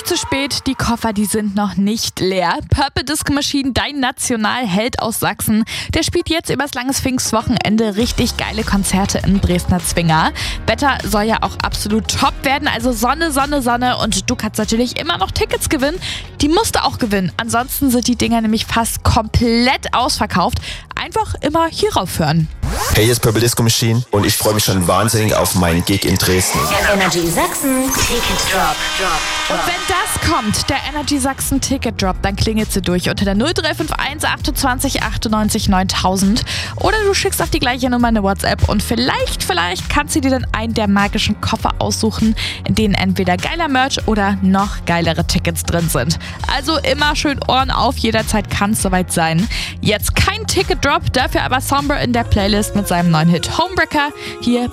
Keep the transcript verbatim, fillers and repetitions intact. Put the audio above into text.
nicht zu spät, die Koffer, die sind noch nicht leer. Purple Disco Machine, dein Nationalheld aus Sachsen, der spielt jetzt übers langes Pfingstwochenende richtig geile Konzerte im Dresdner Zwinger. Wetter soll ja auch absolut top werden, also Sonne, Sonne, Sonne und du kannst natürlich immer noch Tickets gewinnen. Die musst du auch gewinnen, ansonsten sind die Dinger nämlich fast komplett ausverkauft. Einfach immer hier raufhören. Hey, hier ist Purple Disco Machine und ich freue mich schon wahnsinnig auf meinen Gig in Dresden. Energy Sachsen Ticket Drop. Drop, Drop. Und wenn das kommt, der Energy Sachsen Ticket Drop, dann klingelt sie durch unter der null drei fünf eins achtundzwanzig achtundneunzig neuntausend oder du schickst auf die gleiche Nummer eine WhatsApp und vielleicht, vielleicht kannst du dir dann einen der magischen Koffer aussuchen, in denen entweder geiler Merch oder noch geilere Tickets drin sind. Also immer schön Ohren auf, jederzeit kann es soweit sein. Jetzt kein Ticket Drop, dafür aber Somber in der Playlist mit seinem neuen Hit Homebreaker hier